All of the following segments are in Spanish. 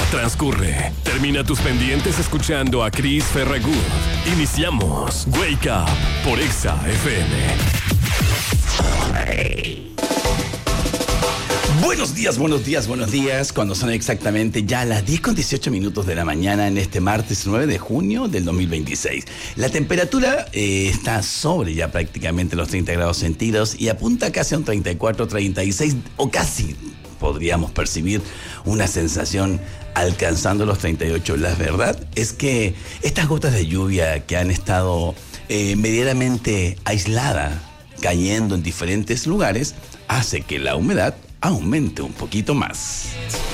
transcurre. Termina tus pendientes escuchando a Chris Ferragut. Iniciamos Wake Up por Exa FM. Buenos días, cuando son exactamente ya las 10:18 de la mañana en este martes 9 de junio del 2026. La temperatura está sobre ya prácticamente los 30 grados centígrados y apunta casi a un 34, 36 o casi podríamos percibir una sensación alcanzando los 38. La verdad es que estas gotas de lluvia que han estado medianamente aisladas, cayendo en diferentes lugares, hace que la humedad aumente un poquito más.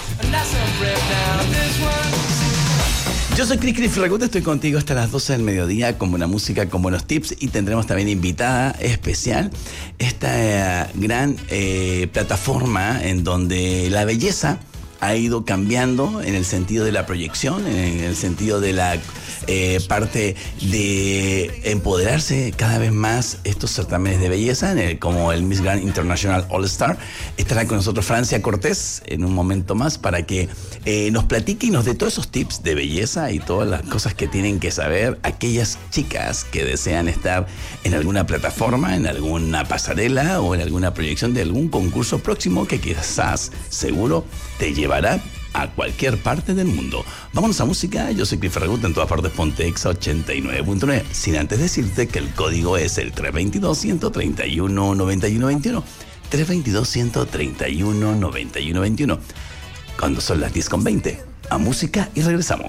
Yo soy Chris Ferragut, estoy contigo hasta las 12 del mediodía con buena música, con buenos tips, y tendremos también invitada especial esta gran plataforma en donde la belleza ha ido cambiando en el sentido de la proyección, en el sentido de la parte de empoderarse cada vez más estos certámenes de belleza, como el Miss Grand International All Star. Estará con nosotros Francia Cortés en un momento más para que nos platique y nos dé todos esos tips de belleza y todas las cosas que tienen que saber aquellas chicas que desean estar en alguna plataforma, en alguna pasarela o en alguna proyección de algún concurso próximo que quizás seguro te llevará a cualquier parte del mundo. Vámonos a música. Yo soy Chris Ferragut, en todas partes ponte Exa 89.9. Sin antes decirte que el código es el 322-131-9121. 322-131-9121. Cuando son las 10:20, a música y regresamos.